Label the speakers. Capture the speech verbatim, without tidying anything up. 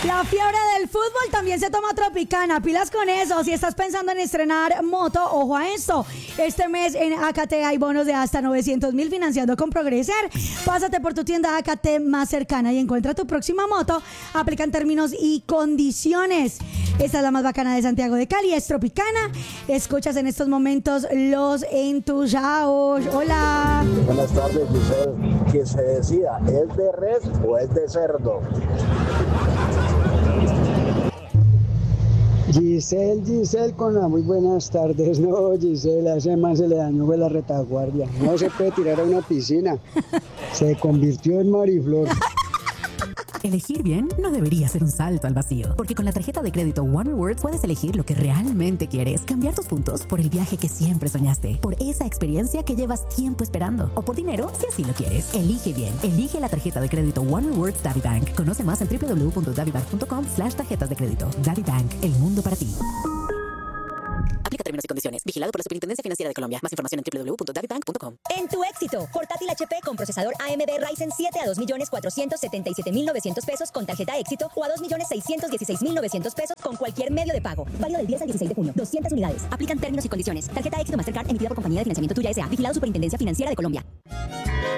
Speaker 1: La fiebre del fútbol también se toma Tropicana. Pilas con eso. Si estás pensando en estrenar moto, ojo a esto. Este mes en A K T hay bonos de hasta novecientos mil financiando con Progreser. Pásate por tu tienda A K T más cercana y encuentra tu próxima moto. Aplican términos y condiciones. Esta es la más bacana de Santiago de Cali. Es Tropicana. Escuchas en estos momentos Los Entusiasmados. Hola.
Speaker 2: Buenas tardes, Giselle. Que se decida, ¿es de res o es de cerdo?
Speaker 3: Giselle, Giselle, con la muy buenas tardes. No, Giselle, a ese man se le dañó fue la retaguardia. No se puede tirar a una piscina. Se convirtió en Mariflor.
Speaker 4: Elegir bien no debería ser un salto al vacío, porque con la tarjeta de crédito One Rewards puedes elegir lo que realmente quieres, cambiar tus puntos por el viaje que siempre soñaste, por esa experiencia que llevas tiempo esperando, o por dinero si así lo quieres. Elige bien, elige la tarjeta de crédito One Rewards DaviBank. Conoce más en w w w punto davibank punto com slash tarjetas de crédito. DaviBank, el mundo para ti. Aplica términos y condiciones. Vigilado por la Superintendencia Financiera de Colombia. Más información en w w w punto davibank punto com.
Speaker 5: En tu éxito, portátil H P con procesador A M D Ryzen siete a dos millones cuatrocientos setenta y siete mil novecientos pesos con tarjeta éxito o a dos millones seiscientos dieciséis mil novecientos pesos con cualquier medio de pago. Válido del diez al dieciséis de junio. doscientas unidades. Aplican términos y condiciones. Tarjeta éxito Mastercard emitida por Compañía de Financiamiento Tuya S A. Vigilado Superintendencia Financiera de Colombia.